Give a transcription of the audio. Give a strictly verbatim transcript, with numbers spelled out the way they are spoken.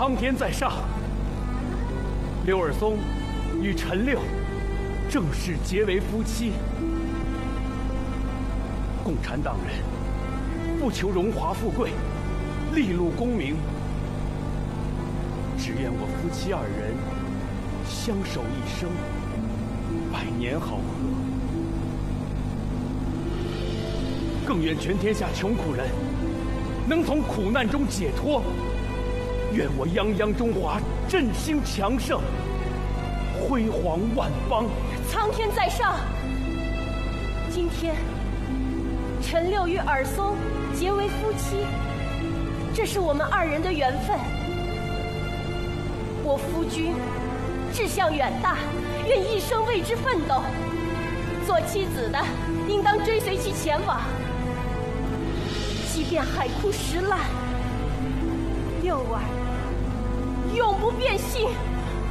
苍天在上，刘尔松与陈六正式结为夫妻。共产党人不求荣华富贵、利禄功名，只愿我夫妻二人相守一生，百年好合。更愿全天下穷苦人能从苦难中解脱。愿我泱泱中华振兴强盛，辉煌万邦。 苍天在上，今天陈六与尔松结为夫妻，这是我们二人的缘分。我夫君志向远大，愿一生为之奋斗。做妻子的应当追随其前往，即便海枯石烂，六儿永不变心。